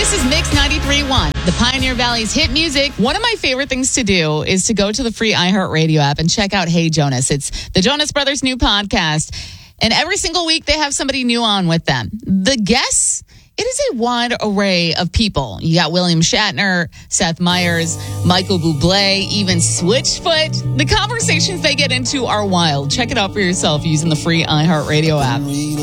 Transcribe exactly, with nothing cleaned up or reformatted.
This is Mix ninety-three point one, the Pioneer Valley's hit music. One of my favorite things to do is to go to the free iHeartRadio app and check out Hey Jonas. It's the Jonas Brothers' new podcast. And every single week they have somebody new on with them. The guests, it is a wide array of people. You got William Shatner, Seth Meyers, Michael Bublé, even Switchfoot. The conversations they get into are wild. Check it out for yourself using the free iHeartRadio app.